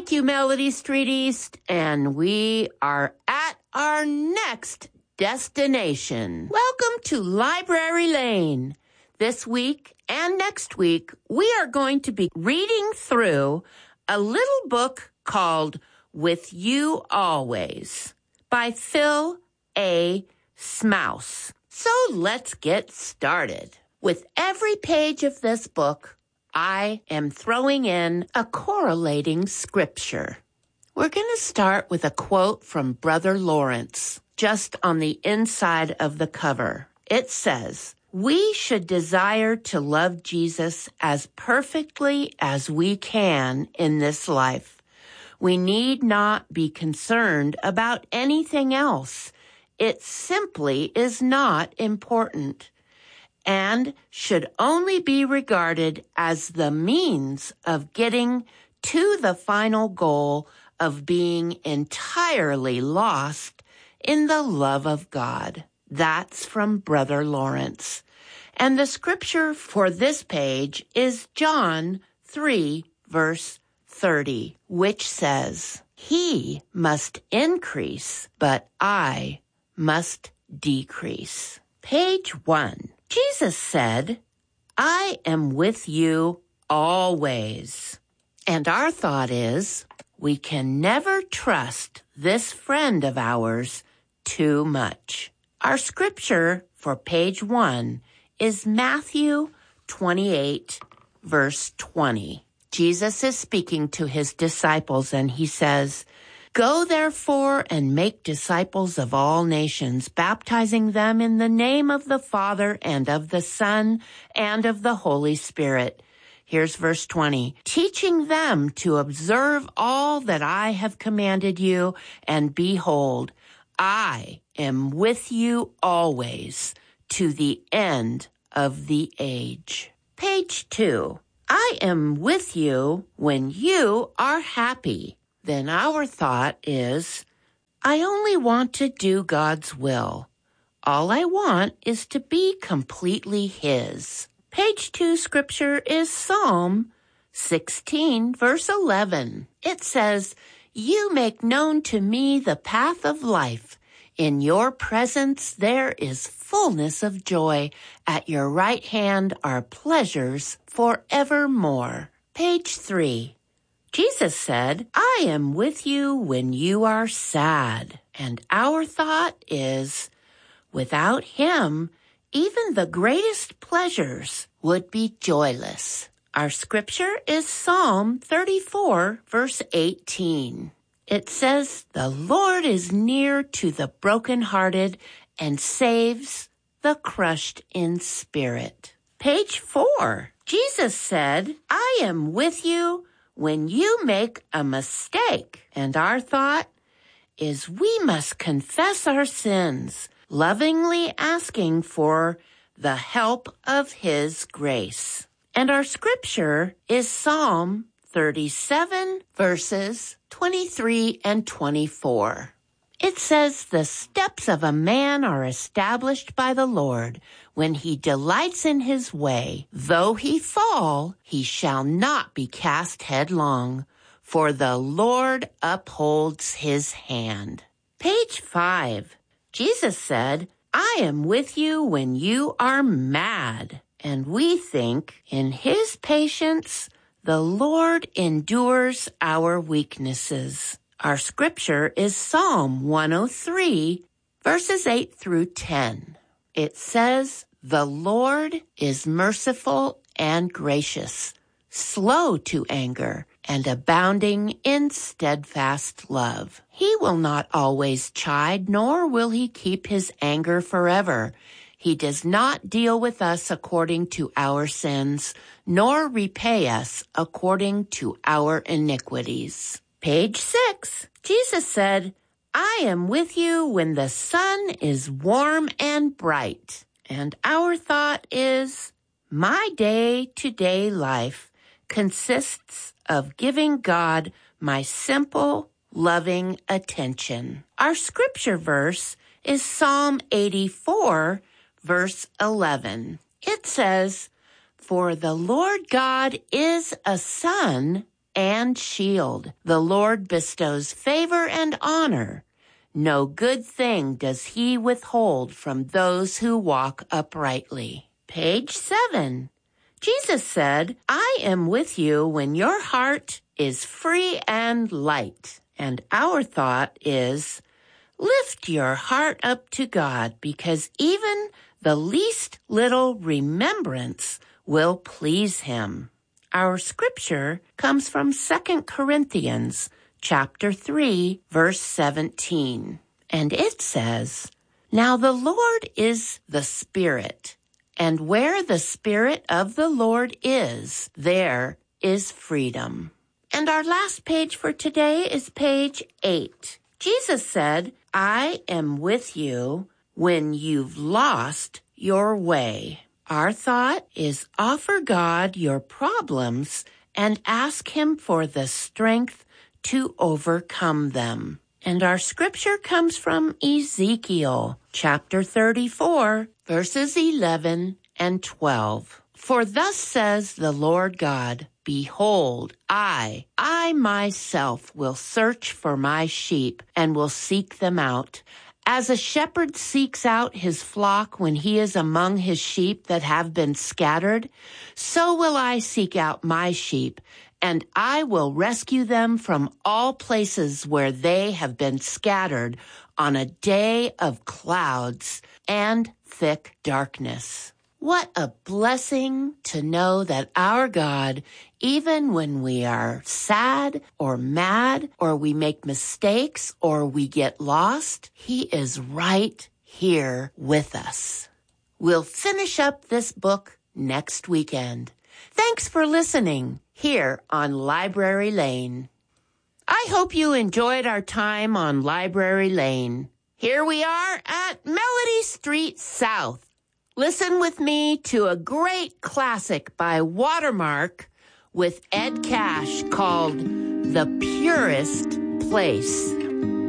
Thank you, Melody Street East, and we are at our next destination. Welcome to Library Lane. This week and next week, we are going to be reading through a little book called With You Always by Phil A. Smouse. So let's get started. With every page of this book, I am throwing in a correlating scripture. We're going to start with a quote from Brother Lawrence, just on the inside of the cover. It says, "We should desire to love Jesus as perfectly as we can in this life. We need not be concerned about anything else. It simply is not important, and should only be regarded as the means of getting to the final goal of being entirely lost in the love of God." That's from Brother Lawrence. And the scripture for this page is John 3, verse 30, which says, "He must increase, but I must decrease." Page 1. Jesus said, "I am with you always." And our thought is, we can never trust this friend of ours too much. Our scripture for page 1 is Matthew 28, verse 20. Jesus is speaking to his disciples, and he says, "Go therefore and make disciples of all nations, baptizing them in the name of the Father and of the Son and of the Holy Spirit." Here's verse 20. "Teaching them to observe all that I have commanded you, and behold, I am with you always to the end of the age." Page 2. "I am with you when you are happy." Then our thought is, I only want to do God's will. All I want is to be completely His. Page 2 scripture is Psalm 16, verse 11. It says, "You make known to me the path of life. In your presence there is fullness of joy. At your right hand are pleasures forevermore." Page 3. Jesus said, "I am with you when you are sad." And our thought is, without Him, even the greatest pleasures would be joyless. Our scripture is Psalm 34, verse 18. It says, "The Lord is near to the brokenhearted and saves the crushed in spirit." Page 4. Jesus said, "I am with you when you make a mistake." And our thought is we must confess our sins, lovingly asking for the help of His grace. And our scripture is Psalm 37, verses 23 and 24. It says, "The steps of a man are established by the Lord. When he delights in his way, though he fall, he shall not be cast headlong, for the Lord upholds his hand." Page 5. Jesus said, "I am with you when you are mad." And we think, in His patience, the Lord endures our weaknesses. Our scripture is Psalm 103, verses 8 through 10. It says, "The Lord is merciful and gracious, slow to anger, and abounding in steadfast love. He will not always chide, nor will He keep His anger forever. He does not deal with us according to our sins, nor repay us according to our iniquities." Page 6. Jesus said, "I am with you when the sun is warm and bright." And our thought is, my day-to-day life consists of giving God my simple, loving attention. Our scripture verse is Psalm 84, verse 11. It says, "For the Lord God is a sun and shield. The Lord bestows favor and honor. No good thing does he withhold from those who walk uprightly. Page 7. Jesus said, I am with you when your heart is free and light. And our thought is, lift your heart up to God, because even the least little remembrance will please him. Our scripture comes from 2 Corinthians chapter 3, verse 17. And it says, Now the Lord is the Spirit, and where the Spirit of the Lord is, there is freedom. And our last page for today is page 8. Jesus said, I am with you when you've lost your way. Our thought is offer God your problems and ask him for the strength to overcome them. And our scripture comes from Ezekiel chapter 34, verses 11 and 12. For thus says the Lord God, Behold, I myself will search for my sheep and will seek them out. As a shepherd seeks out his flock when he is among his sheep that have been scattered, so will I seek out my sheep, and I will rescue them from all places where they have been scattered on a day of clouds and thick darkness. What a blessing to know that our God, even when we are sad or mad or we make mistakes or we get lost, he is right here with us. We'll finish up this book next weekend. Thanks for listening here on Library Lane. I hope you enjoyed our time on Library Lane. Here we are at Melody Street South. Listen with me to a great classic by Watermark with Ed Cash called The Purest Place.